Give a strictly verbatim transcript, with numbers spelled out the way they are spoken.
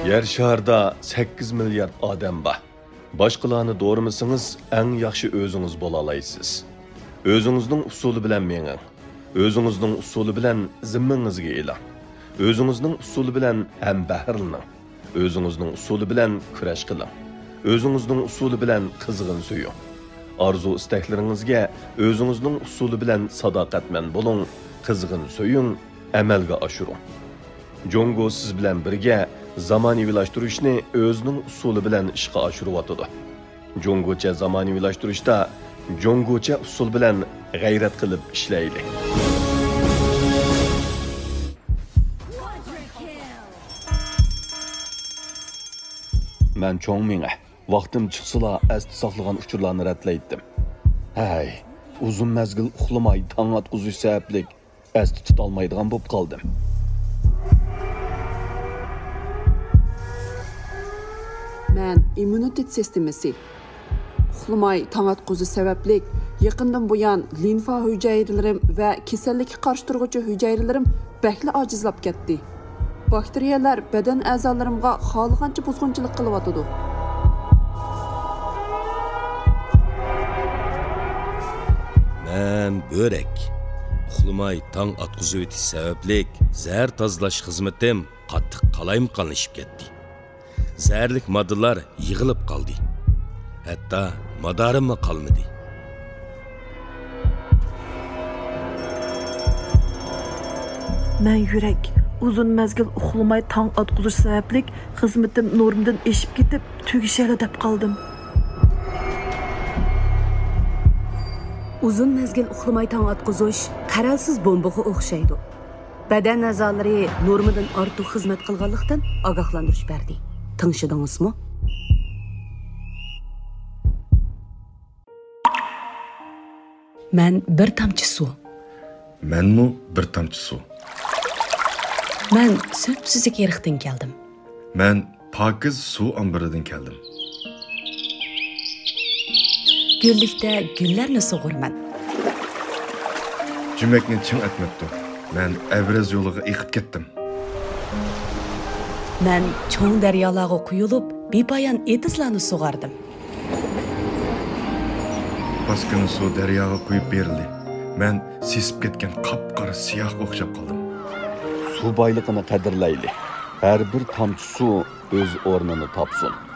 Yer şarda sakkiz milliard odam bor. Boshqalarni do'rimisingiz, eng yaxshi o'zingiz bo'la olasiz. O'zingizning usuli bilan menging. O'zingizning usuli bilan zimmangizga eling. O'zingizning usuli bilan ham bahrlaning. O'zingizning usuli bilan kurash qiling. O'zingizning usuli bilan qizg'in suying. Arzu istaklaringizga o'zingizning usuli bilan sadoqatman bo'ling, qizg'in suying, amalga oshiring. Jongo siz bilan birga zamonaviylashtirishni o'zining usuli bilan ishga oshiryotdi. Jongocha zamonaviylashtirishda jongocha usul bilan g'ayrat qilib ishlaylik. Men cho'ng menga vaqtim chiqsala asti saqlagan uchurlarni ratlaydim. Hay, uzun mezgil uxlamay tong atquzish sababli asti tutolmaydigan bo'lib qoldim. Men immunitet sistemasi uxlamay tong atquzish sababli yaqindan buyon limfa hujayralarim va kasallikka qarshi turuvchi hujayralarim bakli ojizlab ketdi. Bakteriyalar badan a'zolarimga xohlagancha buzg'unchilik qilyotdi. Men börek. Uxlamay tong atquzish etish sababli zahar tozalash xizmatim qattiq qalayimqanlashib ketdi. Zərlik moddalar yığılıb qaldı. Hətta madarimmi qalmadı. Mən yürək uzun məzgil uxlamay tong atquzish sababli xizmatim normdan eşib ketib tugishali deb qaldım. Uzun mezgil uxlamay tong atquzish qaralsiz bombaga o'xshaydi. Badan a'zolari normadan ortiq xizmat qilganlikdan ogohlantirish berdi. Tanışdыңызmı? Ben bir tamçı su. Menmi bir tamçı su. Ben söpsüzük yerikten geldim. Ben pakiz su ambiridan keldim. Güllikte güllerni soğurman. Cümekni çim etmepti. Ben evrez yoluga eqib ketdim. Ben çoğun deryalarga quyulup, bepayan etizlarni soğardım. Paskini su deryaga quyup berildi. Ben sesip ketken qap-qara siyah o'xshab qoldim. Su boyligini qadrlaylik. Har bir tomchi suv o'z o'rnini topsin.